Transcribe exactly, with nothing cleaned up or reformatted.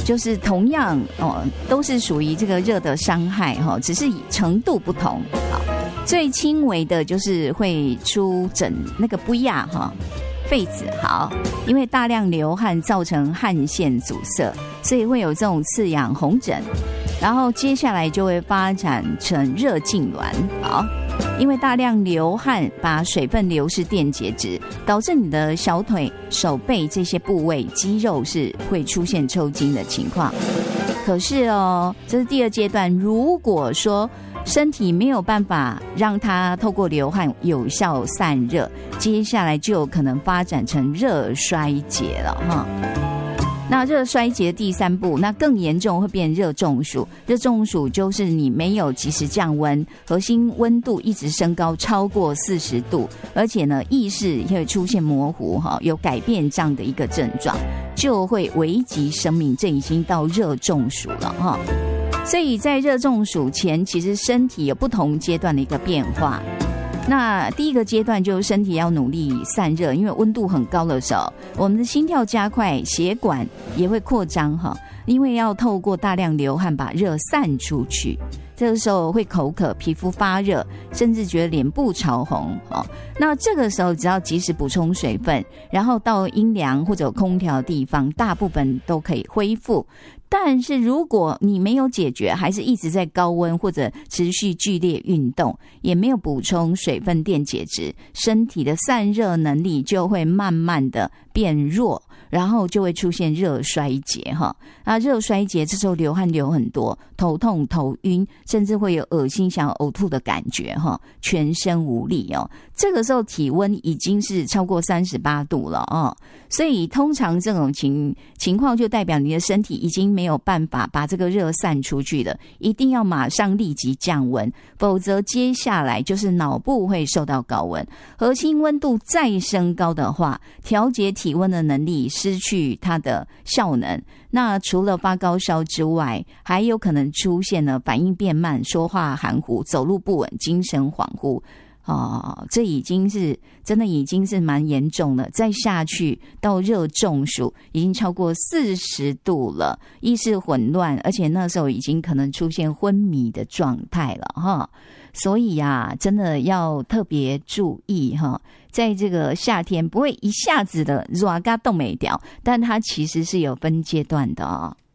就是同样哦，都是属于这个热的伤害哈、哦，只是程度不同。好，最轻微的就是会出疹那个不亚哈。痱子好，因为大量流汗造成汗腺阻塞，所以会有这种刺痒红疹，然后接下来就会发展成热痉挛。好，因为大量流汗把水分流失电解质，导致你的小腿、手背这些部位肌肉是会出现抽筋的情况。可是哦，这是第二阶段，如果说身体没有办法让它透过流汗有效散热，接下来就有可能发展成热衰竭了哈。那热衰竭第三步，那更严重会变热中暑。热中暑就是你没有及时降温，核心温度一直升高超过四十度，而且呢意识也会出现模糊哈，有改变这样的一个症状，就会危及生命。这已经到热中暑了哈。所以在热中暑前，其实身体有不同阶段的一个变化。那第一个阶段就是身体要努力散热，因为温度很高的时候，我们的心跳加快，血管也会扩张哈，因为要透过大量流汗把热散出去。这个时候会口渴、皮肤发热，甚至觉得脸部潮红哦。那这个时候只要及时补充水分，然后到阴凉或者有空调的地方，大部分都可以恢复。但是如果你没有解决，还是一直在高温或者持续剧烈运动，也没有补充水分电解质，身体的散热能力就会慢慢的变弱，然后就会出现热衰竭哈。那热衰竭这时候流汗流很多，头痛头晕，甚至会有恶心想要呕吐的感觉哈，全身无力哦。这个时候体温已经是超过三十八度了哦，所以通常这种情情况就代表你的身体已经没有办法把这个热散出去了，一定要马上立即降温，否则接下来就是脑部会受到高温，核心温度再升高的话，调节体温的能力失去它的效能。那除了发高烧之外，还有可能出现了反应变慢、说话含糊、走路不稳、精神恍惚。哦，这已经是真的已经是蛮严重了，再下去到热中暑已经超过四十度了，意识混乱，而且那时候已经可能出现昏迷的状态了哈。所以啊，真的要特别注意哈，在这个夏天不会一下子的热到冻没掉，但它其实是有分阶段的哦。